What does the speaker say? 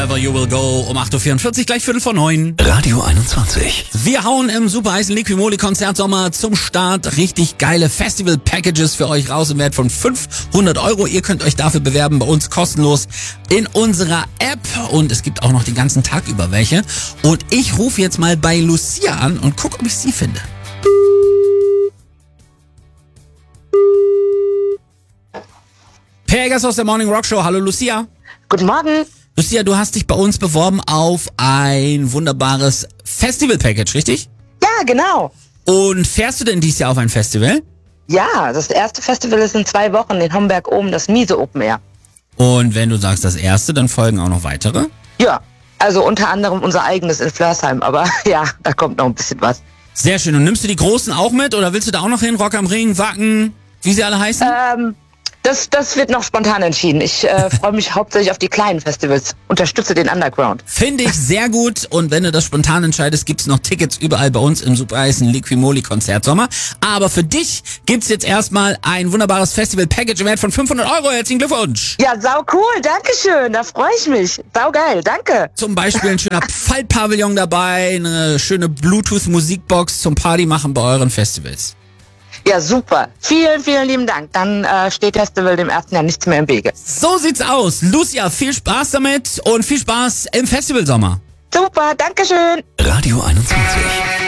Wherever You Will Go um 8.44 Uhr, gleich 8:45. Radio 21. Wir hauen im super heißen Liquimoli Konzertsommer zum Start richtig geile Festival-Packages für euch raus im Wert von 500 Euro. Ihr könnt euch dafür bewerben bei uns kostenlos in unserer App und es gibt auch noch den ganzen Tag über welche. Und ich rufe jetzt mal bei Lucia an und gucke, ob ich sie finde. Pegas aus der Morning Rock Show. Hallo Lucia. Guten Morgen. Lucia, du hast dich bei uns beworben auf ein wunderbares Festival-Package, richtig? Ja, genau. Und fährst du denn dieses Jahr auf ein Festival? Ja, das erste Festival ist in 2 Wochen in Homberg oben, das Miese Open Air. Und wenn du sagst das erste, dann folgen auch noch weitere? Ja, also unter anderem unser eigenes in Flörsheim, aber ja, da kommt noch ein bisschen was. Sehr schön. Und nimmst du die Großen auch mit oder willst du da auch noch hin? Rock am Ring, Wacken, wie sie alle heißen? Das wird noch spontan entschieden. Ich freue mich hauptsächlich auf die kleinen Festivals. Unterstütze den Underground. Finde ich sehr gut. Und wenn du das spontan entscheidest, gibt's noch Tickets überall bei uns im super heißen Liquimoli Konzertsommer. Aber für dich gibt's jetzt erstmal ein wunderbares Festival-Package im Wert von 500 Euro. Herzlichen Glückwunsch. Ja, sau cool. Dankeschön. Da freue ich mich. Sau geil. Danke. Zum Beispiel ein schöner Faltpavillon dabei, eine schöne Bluetooth-Musikbox zum Party machen bei euren Festivals. Ja, super. Vielen, vielen lieben Dank. Dann steht Festival dem ersten Jahr nichts mehr im Wege. So sieht's aus. Lucia, viel Spaß damit und viel Spaß im Festivalsommer. Super. Dankeschön. Radio 21.